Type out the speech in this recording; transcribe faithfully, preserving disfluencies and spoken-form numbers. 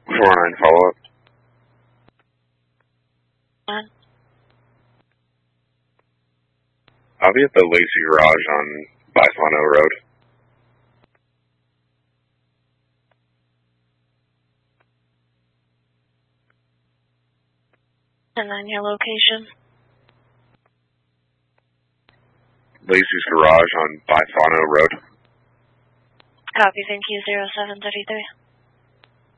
four nine follow-up. One. I'll be at the Lacey Garage on Bifano Road. And then your location? Lacey's Garage on Bifano Road. Copy, thank you, zero seven three three.